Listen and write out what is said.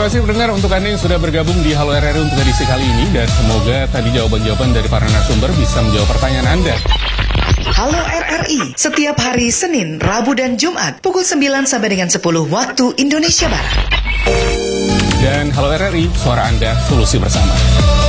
kasih pendengar untuk Anda yang sudah bergabung di Halo RRI untuk edisi kali ini. Dan semoga tadi jawaban-jawaban dari para narasumber bisa menjawab pertanyaan Anda. Halo RRI, setiap hari Senin, Rabu, dan Jumat, pukul 9 sampai dengan 10 waktu Indonesia Barat. Dan Halo RRI, suara Anda, solusi bersama.